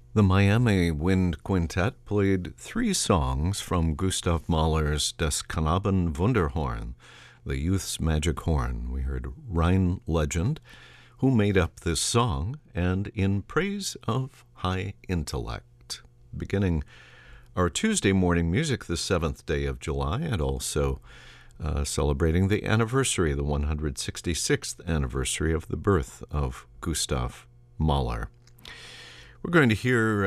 The Miami Wind Quintet played three songs from Gustav Mahler's Das Knaben Wunderhorn, the youth's magic horn. We heard Rhine Legend, Who Made Up This Song, and In Praise of High Intellect. Beginning our Tuesday morning music, the 7th day of July, and also celebrating the anniversary, the 166th anniversary of the birth of Gustav Mahler. We're going to hear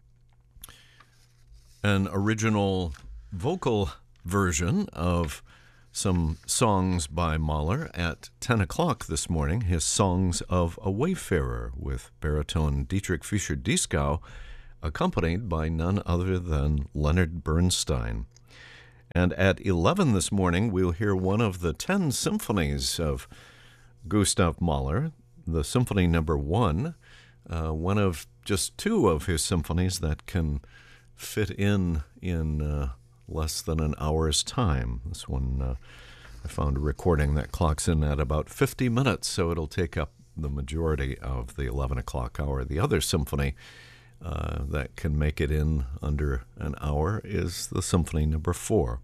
an original vocal version of some songs by Mahler at 10 o'clock this morning, his Songs of a Wayfarer with baritone Dietrich Fischer-Dieskau, accompanied by none other than Leonard Bernstein. And at 11 this morning, we'll hear one of the 10 symphonies of Gustav Mahler, the Symphony Number 1, one of just two of his symphonies that can fit in less than an hour's time. This one, I found a recording that clocks in at about 50 minutes, so it'll take up the majority of the 11 o'clock hour. The other symphony that can make it in under an hour is the Symphony Number 4.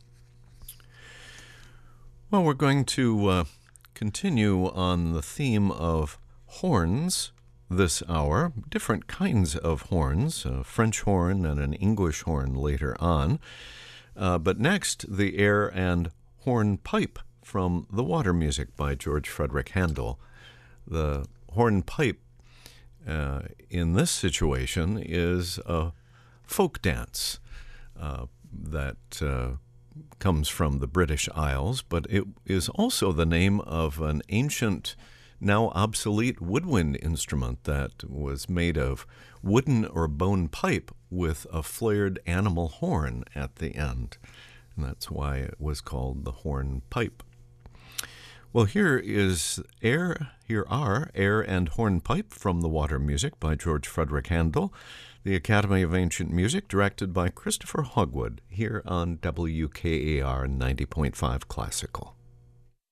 Well, we're going to continue on the theme of horns this hour, different kinds of horns, a French horn and an English horn later on. But next, the air and hornpipe from The Water Music by George Frederick Handel. The hornpipe in this situation is a folk dance that comes from the British Isles, but it is also the name of an ancient, now obsolete woodwind instrument that was made of wooden or bone pipe with a flared animal horn at the end. And that's why it was called the hornpipe. Well, here are Air and Hornpipe from The Water Music by George Frederick Handel, the Academy of Ancient Music, directed by Christopher Hogwood, here on WKAR 90.5 Classical.